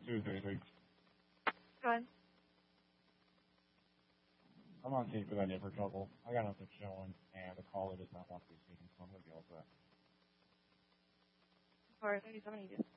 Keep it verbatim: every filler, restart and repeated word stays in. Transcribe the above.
two, three, three. Go ahead. I'm on tape with that neighbor couple. I got nothing showing, and the caller does not want to be speaking, so I'm going to be all set. Or thirty-seven, you do.